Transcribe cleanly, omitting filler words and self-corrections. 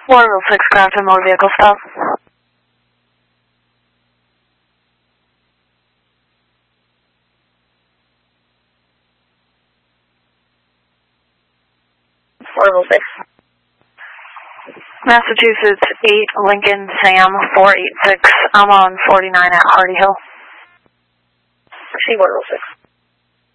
Waterville 6, Grafton motor vehicle stop. Waterville 6. Massachusetts 8, Lincoln, Sam 486. I'm on 49 at Hardy Hill. See Waterville 6.